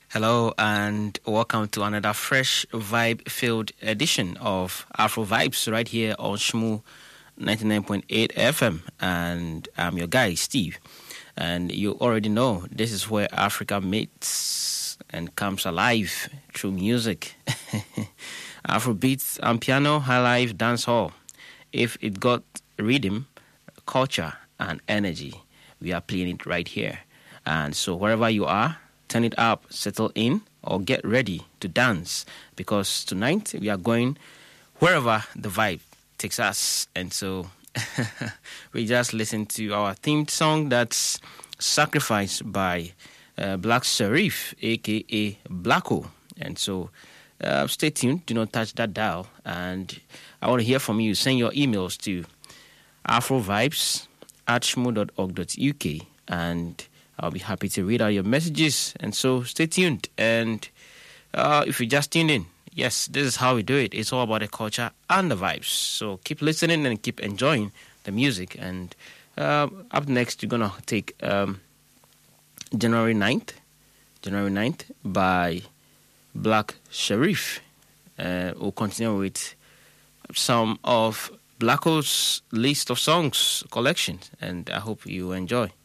Hello and welcome to another fresh vibe-filled edition of Afro Vibes right here on Shmoo 99.8 FM. And I'm your guy, Steve. And you already know this is where Africa meets and comes alive through music. Afro beats and piano, high life, dance hall. If it got rhythm, culture, and energy, we are playing it right here. And so wherever you are, turn it up, settle in, or get ready to dance because tonight we are going wherever the vibe takes us. And so we just listened to our themed song that's Sacrifice by Black Sharif, a.k.a. Blacko. And so stay tuned, do not touch that dial. And I want to hear from you. Send your emails to afrovibes@shmoo.org.uk and I'll be happy to read out your messages. And so stay tuned. And if you just tuned in, yes, this is how we do it. It's all about the culture and the vibes. So keep listening and keep enjoying the music. And up next, you're going to take January 9th by Black Sharif. We'll continue with some of Blacko's list of songs collection. And I hope you enjoy.